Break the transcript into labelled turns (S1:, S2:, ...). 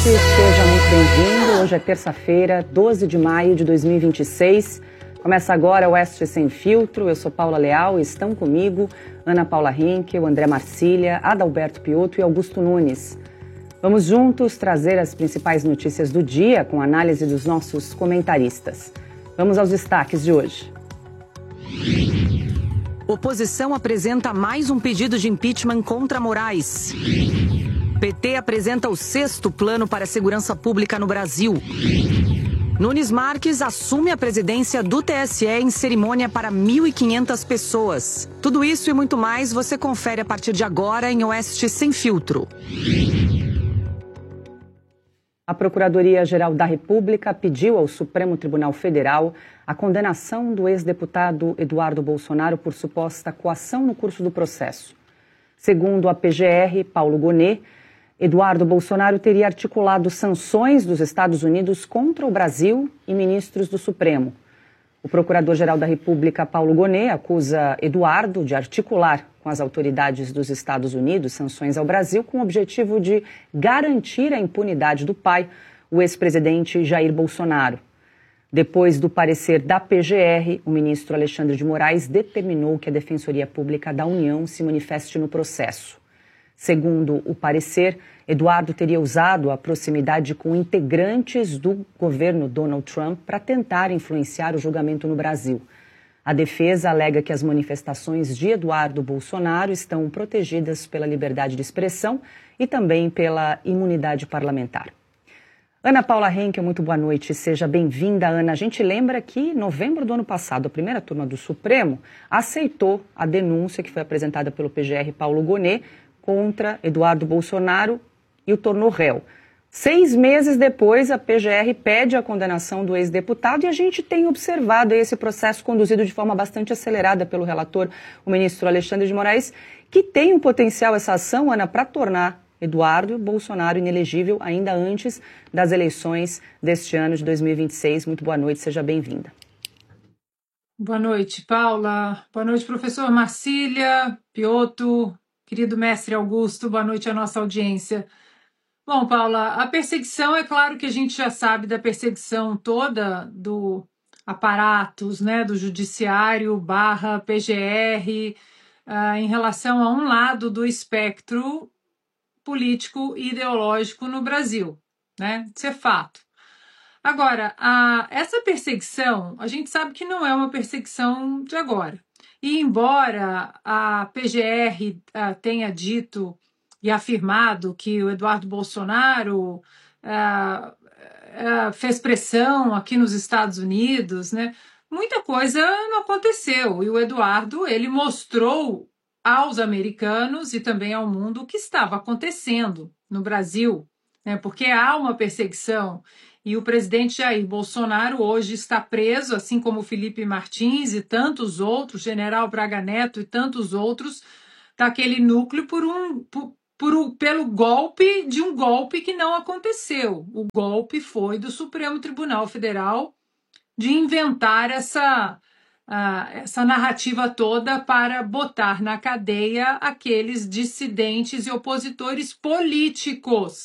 S1: Seja muito bem-vindo. Hoje é terça-feira, 12 de maio de 2026. Começa agora o Oeste Sem Filtro. Eu sou Paula Leal e estão comigo Ana Paula Henkel, André Marcília, Adalberto Piotto e Augusto Nunes. Vamos juntos trazer as principais notícias do dia com análise dos nossos comentaristas. Vamos aos destaques de hoje.
S2: Oposição apresenta mais um pedido de impeachment contra Moraes. PT apresenta o 6º plano para a segurança pública no Brasil. Nunes Marques assume a presidência do TSE em cerimônia para 1.500 pessoas. Tudo isso e muito mais você confere a partir de agora em Oeste Sem Filtro.
S1: A Procuradoria-Geral da República pediu ao Supremo Tribunal Federal a condenação do ex-deputado Eduardo Bolsonaro por suposta coação no curso do processo. Segundo a PGR, Paulo Gonet, Eduardo Bolsonaro teria articulado sanções dos Estados Unidos contra o Brasil e ministros do Supremo. O Procurador-Geral da República, Paulo Gonet, acusa Eduardo de articular com as autoridades dos Estados Unidos sanções ao Brasil com o objetivo de garantir a impunidade do pai, o ex-presidente Jair Bolsonaro. Depois do parecer da PGR, o ministro Alexandre de Moraes determinou que a Defensoria Pública da União se manifeste no processo. Segundo o parecer, Eduardo teria usado a proximidade com integrantes do governo Donald Trump para tentar influenciar o julgamento no Brasil. A defesa alega que as manifestações de Eduardo Bolsonaro estão protegidas pela liberdade de expressão e também pela imunidade parlamentar. Ana Paula Henkel, muito boa noite. Seja bem-vinda, Ana. A gente lembra que em novembro do ano passado, a primeira turma do Supremo aceitou a denúncia que foi apresentada pelo PGR Paulo Gonet contra Eduardo Bolsonaro e o tornou réu. 6 meses depois, a PGR pede a condenação do ex-deputado e a gente tem observado esse processo conduzido de forma bastante acelerada pelo relator, o ministro Alexandre de Moraes, que tem um potencial, essa ação, Ana, para tornar Eduardo Bolsonaro inelegível ainda antes das eleições deste ano de 2026. Muito boa noite, seja bem-vinda.
S3: Boa noite, Paula. Boa noite, professor Marcília, Piotto, querido mestre Augusto, boa noite à nossa audiência. Bom, Paula, a perseguição, é claro que a gente já sabe da perseguição toda do aparatos, né, do judiciário barra PGR, em relação a um lado do espectro político e ideológico no Brasil, né? Isso é fato. Agora, essa perseguição, a gente sabe que não é uma perseguição de agora. E embora a PGR tenha dito e afirmado que o Eduardo Bolsonaro fez pressão aqui nos Estados Unidos, né, muita coisa não aconteceu. E o Eduardo, ele mostrou aos americanos e também ao mundo o que estava acontecendo no Brasil, né, porque há uma perseguição. E o presidente Jair Bolsonaro hoje está preso, assim como Felipe Martins e tantos outros, General Braga Neto e tantos outros, daquele núcleo pelo golpe de um golpe que não aconteceu. O golpe foi do Supremo Tribunal Federal de inventar essa narrativa toda para botar na cadeia aqueles dissidentes e opositores políticos.